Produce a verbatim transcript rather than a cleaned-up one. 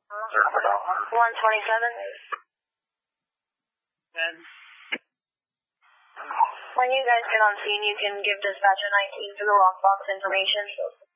one twenty-seven. Then, When you guys get on scene, you can give dispatcher nineteen for the lockbox information.